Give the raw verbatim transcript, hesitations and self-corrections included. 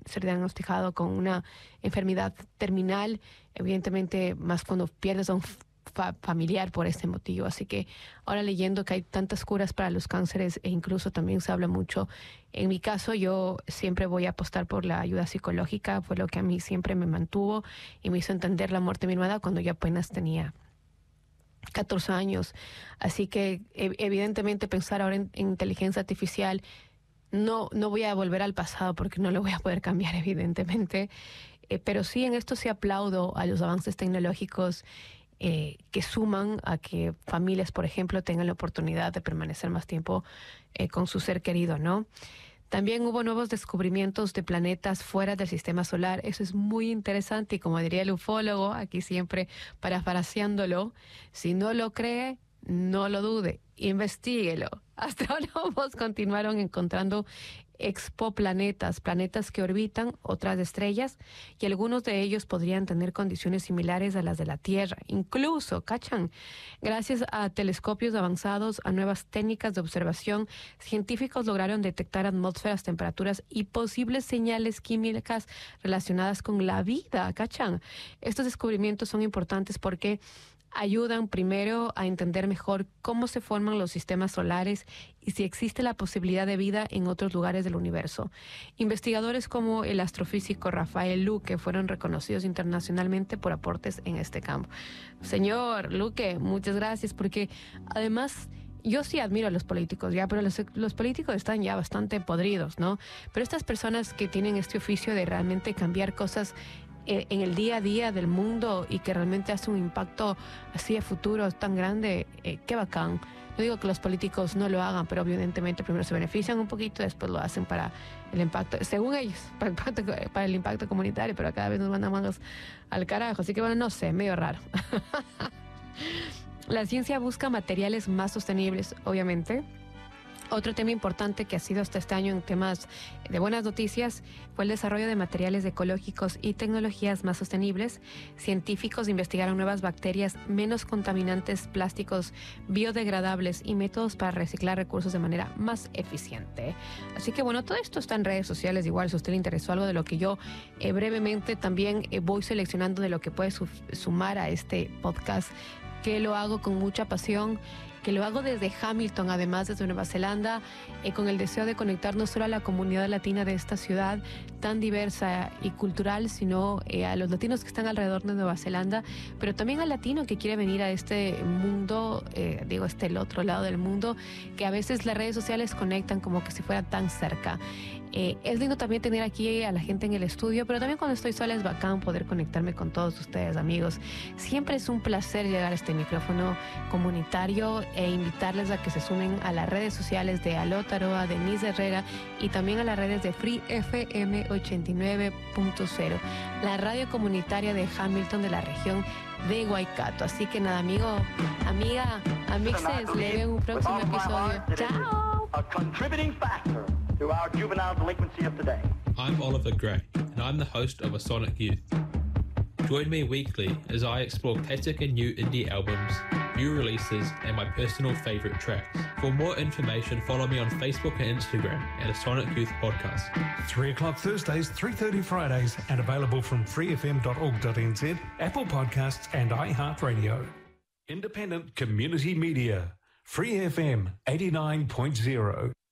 ser diagnosticado con una enfermedad terminal, evidentemente más cuando pierdes a un fa- familiar por este motivo. Así que ahora leyendo que hay tantas curas para los cánceres e incluso también se habla mucho. En mi caso, yo siempre voy a apostar por la ayuda psicológica, fue lo que a mí siempre me mantuvo y me hizo entender la muerte de mi hermana cuando yo apenas tenía catorce años. Así que ev- evidentemente pensar ahora en, en inteligencia artificial, no, no voy a volver al pasado porque no lo voy a poder cambiar evidentemente, eh, pero sí en esto sí aplaudo a los avances tecnológicos eh, que suman a que familias, por ejemplo, tengan la oportunidad de permanecer más tiempo eh, con su ser querido, ¿no? También hubo nuevos descubrimientos de planetas fuera del sistema solar. Eso es muy interesante y como diría el ufólogo, aquí siempre parafraseándolo, si no lo cree, no lo dude, investíguelo. Astrónomos continuaron encontrando exoplanetas, planetas que orbitan otras estrellas y algunos de ellos podrían tener condiciones similares a las de la Tierra. Incluso, ¿cachan? Gracias a telescopios avanzados, a nuevas técnicas de observación, científicos lograron detectar atmósferas, temperaturas y posibles señales químicas relacionadas con la vida, ¿cachan? Estos descubrimientos son importantes porque ayudan primero a entender mejor cómo se forman los sistemas solares y si existe la posibilidad de vida en otros lugares del universo. Investigadores como el astrofísico Rafael Luque fueron reconocidos internacionalmente por aportes en este campo. Señor Luque, muchas gracias, porque además yo sí admiro a los políticos, ya, pero los, los políticos están ya bastante podridos, ¿no? Pero estas personas que tienen este oficio de realmente cambiar cosas eh, en el día a día del mundo y que realmente hace un impacto así a futuro tan grande, eh, qué bacán. No digo que los políticos no lo hagan, pero evidentemente primero se benefician un poquito, después lo hacen para el impacto, según ellos, para el impacto, para el impacto comunitario, pero cada vez nos mandan más al carajo. Así que bueno, no sé, medio raro. La ciencia busca materiales más sostenibles, obviamente. Otro tema importante que ha sido hasta este año en temas de buenas noticias fue el desarrollo de materiales ecológicos y tecnologías más sostenibles. Científicos investigaron nuevas bacterias menos contaminantes, plásticos biodegradables y métodos para reciclar recursos de manera más eficiente. Así que bueno, todo esto está en redes sociales. Igual, si a usted le interesó algo de lo que yo eh, brevemente también eh, voy seleccionando de lo que puede su- sumar a este podcast, que lo hago con mucha pasión, que lo hago desde Hamilton, además desde Nueva Zelanda, eh, con el deseo de conectar no solo a la comunidad latina de esta ciudad tan diversa y cultural, sino eh, a los latinos que están alrededor de Nueva Zelanda, pero también al latino que quiere venir a este mundo, eh, digo, este el otro lado del mundo, que a veces las redes sociales conectan como que si fuera tan cerca. Eh, es lindo también tener aquí a la gente en el estudio, pero también cuando estoy sola es bacán poder conectarme con todos ustedes, amigos. Siempre es un placer llegar a este micrófono comunitario e invitarles a que se sumen a las redes sociales de Aló Taroa, Denise Herrera y también a las redes de Free F M ochenta y nueve punto cero, la radio comunitaria de Hamilton de la región de Waikato. Así que nada, amigo, amiga, amixes, le veo en un próximo episodio. Chao. A contributing factor to our juvenile delinquency of today. I'm Oliver Gray, and I'm the host of A Sonic Youth. Join me weekly as I explore classic and new indie albums, new releases, and my personal favourite tracks. For more information, follow me on Facebook and Instagram at A Sonic Youth Podcast. three o'clock Thursdays, three thirty Fridays, and available from free f m dot org dot n z, Apple Podcasts, and iHeartRadio. Independent community media. Free F M eighty-nine point zero.